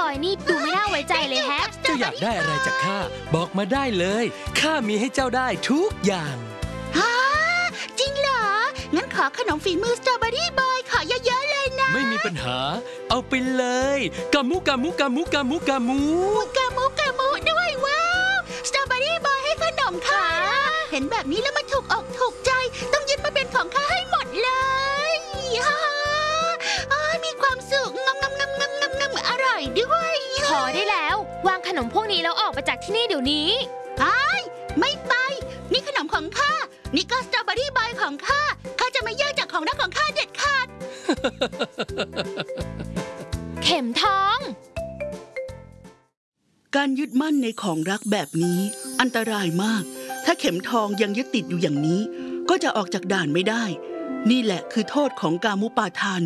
อยนี่ดูไม่น่าไว้ใจเลยแฮะเจ้าอยากได้อะไรจากข้าบอกมาได้เลยข้ามีให้เจ้าได้ทุกอย่างฮะจริงเหรองั้นขอขนมฝีมือสตรอเบอรี่บอยขอเยอะๆเลยนะไม่มีปัญหาเอาไปเลยกามูกามูกามูกามูกามูกามูกามูด้วยว้าวสตรอเบอรี่บอยให้ขนมค่ะเห็นแบบนี้แล้วมันถูกอกถูกใจต้องยึดมาเป็นของข้าให้หมดเลยฮ่ามีความสุขงำอร่อยด้วยพอได้แล้ววางขนมพวกนี้แล้วออกไปจากที่นี่เดี๋ยวนี้ไม่ไปนี่ขนมของข้านี่ก็สตรอเบอรี่บอยของข้าจะไม่แยกจากของรักของข้าเด็ดขาดเข็มทองการยึดมั่นในของรักแบบนี้อันตรายมากถ้าเข็มทองยังยึดติดอยู่อย่างนี้ก็จะออกจากด่านไม่ได้นี่แหละคือโทษของกามุปาทาน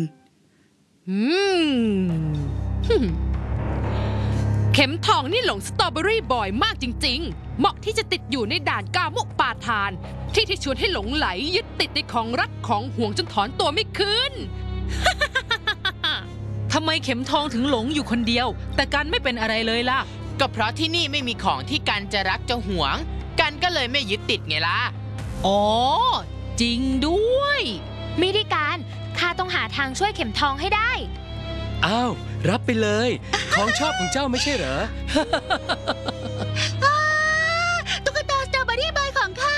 เข็มทองนี่หลงสตรอเบอรี่บอยมากจริงๆเหมาะที่จะติดอยู่ในด่านกามุปาทานที่ชวนให้หลงไหลยึดติดในของรักของห่วงจนถอนตัวไม่คืนทำไมเข็มทองถึงหลงอยู่คนเดียวแต่กันไม่เป็นอะไรเลยล่ะก็เพราะที่นี่ไม่มีของที่กันจะรักจะห่วงกันก็เลยไม่ยึดติดไงล่ะอ๋อจริงด้วยไม่ได้การข้าต้องหาทางช่วยเข็มทองให้ได้อ้าวรับไปเลยของชอบของเจ้าไม่ใช่เหรอตุ๊กตาสตรอเบอรี่บอยของข้า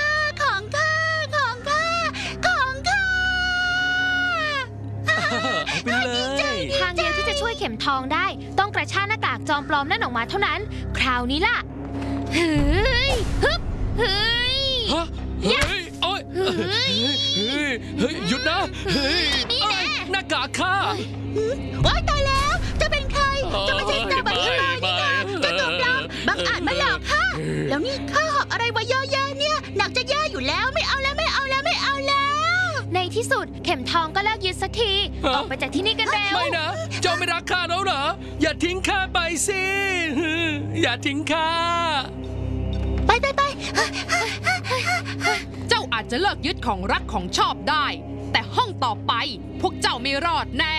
เอาไปเลยทางเดียวที่จะช่วยเข็มทองได้ต้องกระชากหน้ากากจอมปลอมนั่นออกมาเท่านั้นคราวนี้ล่ะเฮ้ยฮึบเฮ้ยเฮ้ยโอ๊ยเฮ้ยหยุดนะเฮ้ยหน้ากากข้าว้ายตายแล้วจะเป็นใครจะไม่ใช่สตรอเบอรี่บอยนี่นะจะตัวปลอมบังอาจมาหลอกข้าแล้วนี่ข้าหอบอะไรไว้เยอะแยะเนี่ยหนักจะแย่อยู่แล้วไม่เอาแล้วในที่สุดเข็มทองก็เลิกยึดสักทีออกไปจากที่นี่กันเร็วไม่นะเจ้าไม่รักข้าแล้วเหรออย่าทิ้งข้าไปสิอย่าทิ้งข้าไปเจ้าอาจจะเลิกยึดของรักของชอบได้แต่ห้องต่อไปพวกเจ้าไม่รอดแน่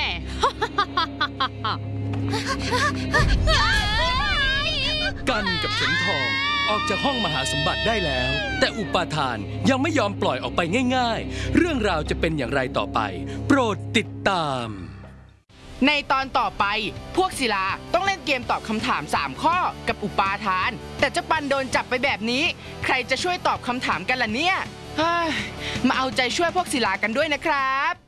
กันกับเข็มทองออกจากห้องมหาสมบัติได้แล้วแต่อุปาทานยังไม่ยอมปล่อยออกไปง่ายๆเรื่องราวจะเป็นอย่างไรต่อไปโปรดติดตามในตอนต่อไปพวกศิลาต้องเล่นเกมตอบคำถาม3ข้อกับอุปาทานแต่เจ้าปันโดนจับไปแบบนี้ใครจะช่วยตอบคำถามกันล่ะเนี่ยมาเอาใจช่วยพวกศิลากันด้วยนะครับ